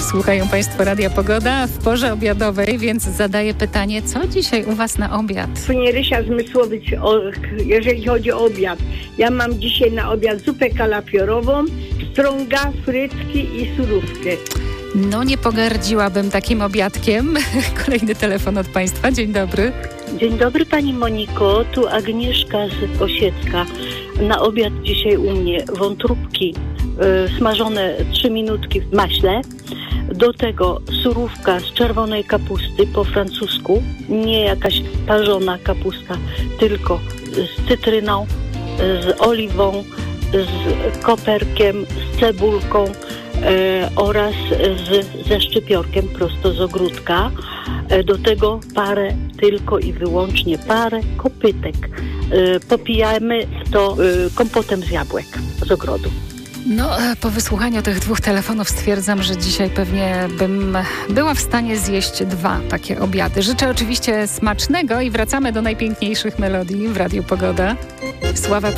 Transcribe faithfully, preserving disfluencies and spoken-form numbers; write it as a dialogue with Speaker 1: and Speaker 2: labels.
Speaker 1: Słuchają Państwo Radia Pogoda w porze obiadowej, więc zadaję pytanie, co dzisiaj u Was na obiad?
Speaker 2: Panie Rysia Zmysłowicz, o, jeżeli chodzi o obiad. Ja mam dzisiaj na obiad zupę kalafiorową, strąga, frytki i surówkę.
Speaker 1: No nie pogardziłabym takim obiadkiem. Kolejny telefon od Państwa. Dzień dobry.
Speaker 3: Dzień dobry Pani Moniko, tu Agnieszka z Osiecka. Na obiad dzisiaj u mnie wątróbki y, smażone trzy minutki w maśle. Do tego surówka z czerwonej kapusty po francusku. Nie jakaś parzona kapusta, tylko z cytryną, z oliwą, z koperkiem, z cebulką e, oraz z, ze szczypiorkiem prosto z ogródka. E, do tego parę, tylko i wyłącznie parę kopytek. E, popijamy to e, kompotem z jabłek z ogrodu.
Speaker 1: No, po wysłuchaniu tych dwóch telefonów stwierdzam, że dzisiaj pewnie bym była w stanie zjeść dwa takie obiady. Życzę oczywiście smacznego i wracamy do najpiękniejszych melodii w Radiu Pogoda. Sława